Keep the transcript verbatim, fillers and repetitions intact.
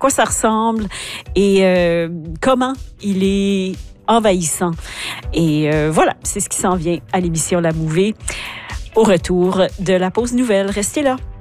quoi ça ressemble et euh, comment il est envahissant. Et euh, voilà, c'est ce qui s'en vient à l'émission La Mouvée. Au retour de la pause nouvelle, restez là.